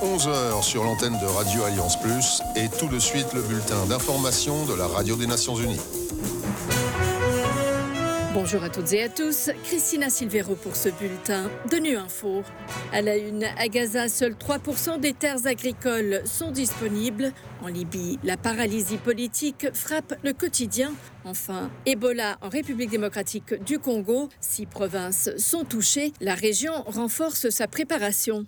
11 heures sur l'antenne de Radio Alliance Plus et tout de suite le bulletin d'information de la Radio des Nations Unies. Bonjour à toutes et à tous, Christina Silvero pour ce bulletin de Nu Info. À la une, à Gaza, seuls 3% des terres agricoles sont disponibles. En Libye, la paralysie politique frappe le quotidien. Enfin, Ebola en République démocratique du Congo. 6 provinces sont touchées. La région renforce sa préparation.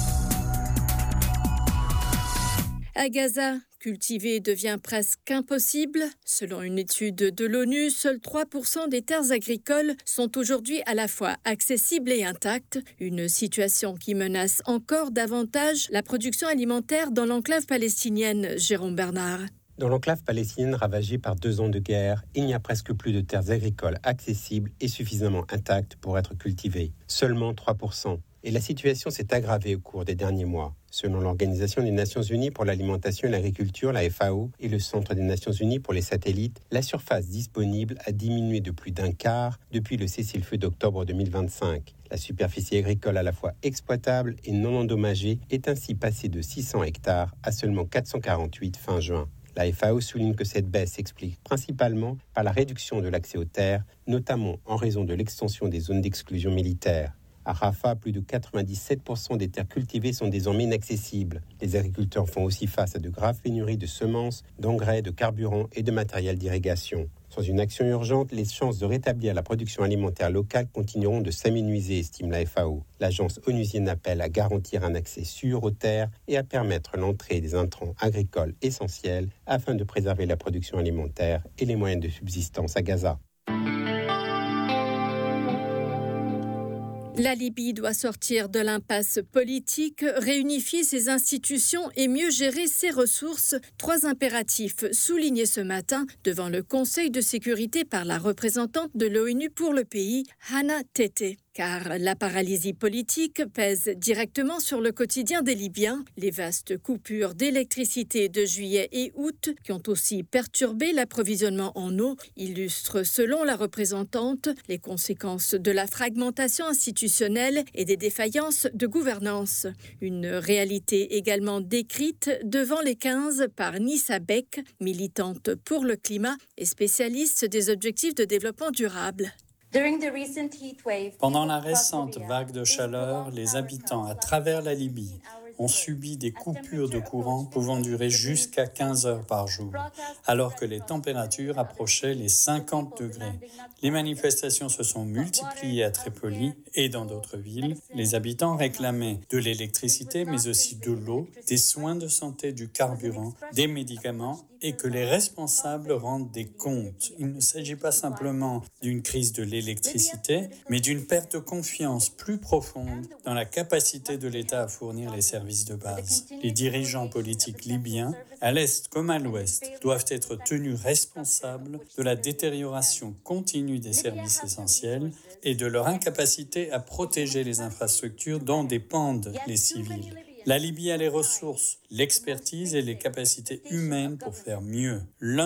À Gaza, cultiver devient presque impossible. Selon une étude de l'ONU, seuls 3% des terres agricoles sont aujourd'hui à la fois accessibles et intactes. Une situation qui menace encore davantage la production alimentaire dans l'enclave palestinienne. Jérôme Bernard. Dans l'enclave palestinienne ravagée par 2 ans de guerre, il n'y a presque plus de terres agricoles accessibles et suffisamment intactes pour être cultivées. Seulement 3%. Et la situation s'est aggravée au cours des derniers mois. Selon l'Organisation des Nations Unies pour l'alimentation et l'agriculture, la FAO, et le Centre des Nations Unies pour les satellites, la surface disponible a diminué de plus d'un quart depuis le cessez-le-feu d'octobre 2025. La superficie agricole à la fois exploitable et non endommagée est ainsi passée de 600 hectares à seulement 448 fin juin. La FAO souligne que cette baisse s'explique principalement par la réduction de l'accès aux terres, notamment en raison de l'extension des zones d'exclusion militaire. À Rafah, plus de 97% des terres cultivées sont désormais inaccessibles. Les agriculteurs font aussi face à de graves pénuries de semences, d'engrais, de carburant et de matériel d'irrigation. Sans une action urgente, les chances de rétablir la production alimentaire locale continueront de s'amenuiser, estime la FAO. L'agence onusienne appelle à garantir un accès sûr aux terres et à permettre l'entrée des intrants agricoles essentiels afin de préserver la production alimentaire et les moyens de subsistance à Gaza. La Libye doit sortir de l'impasse politique, réunifier ses institutions et mieux gérer ses ressources. 3 impératifs soulignés ce matin devant le Conseil de sécurité par la représentante de l'ONU pour le pays, Hannah Tete. Car la paralysie politique pèse directement sur le quotidien des Libyens. Les vastes coupures d'électricité de juillet et août, qui ont aussi perturbé l'approvisionnement en eau, illustrent, selon la représentante, les conséquences de la fragmentation institutionnelle et des défaillances de gouvernance. Une réalité également décrite devant les 15 par Nissa Beck, militante pour le climat et spécialiste des objectifs de développement durable. Pendant la récente vague de chaleur, les habitants à travers la Libye ont subi des coupures de courant pouvant durer jusqu'à 15 heures par jour, alors que les températures approchaient les 50 degrés. Les manifestations se sont multipliées à Tripoli et dans d'autres villes. Les habitants réclamaient de l'électricité, mais aussi de l'eau, des soins de santé, du carburant, des médicaments et que les responsables rendent des comptes. Il ne s'agit pas simplement d'une crise de l'électricité, mais d'une perte de confiance plus profonde dans la capacité de l'État à fournir les services de base. Les dirigeants politiques libyens, à l'Est comme à l'Ouest, doivent être tenus responsables de la détérioration continue des services essentiels et de leur incapacité à protéger les infrastructures dont dépendent les civils. La Libye a les ressources, l'expertise et les capacités humaines pour faire mieux.